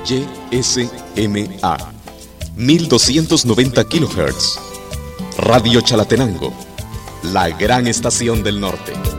YSMA 1290 kHz. Radio Chalatenango, la gran estación del norte.